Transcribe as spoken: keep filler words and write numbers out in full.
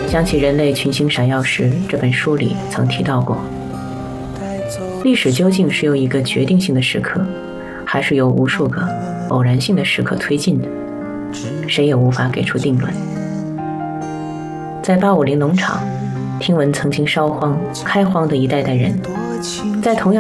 想起《人类群星闪耀时》这本书里曾提到过，历史究竟是由一个决定性的时刻，还是由无数个偶然性的时刻推进的，谁也无法给出定论。在八五零农场，听闻曾经烧荒开荒的一代代人，在同样